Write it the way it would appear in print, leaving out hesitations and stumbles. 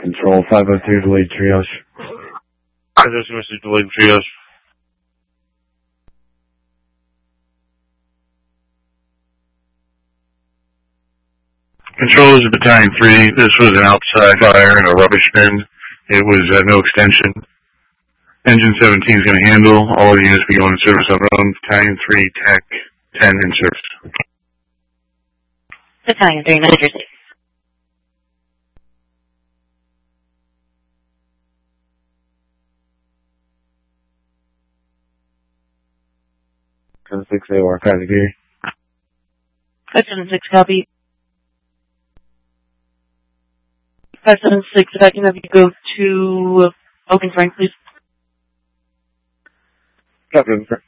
Control 502, delayed triage. 502, delayed triage. Control is Battalion 3. This was an outside fire and a rubbish bin. It was no extension. Engine 17 is going to handle. All of the units be going in service on their own. Battalion 3, Tech 10 in service. Battalion 3, Manager 6. Ten 6 AOR, Kaiser Gear. 576, copy. 576, if I can have you go to Open Frank, please. Copy,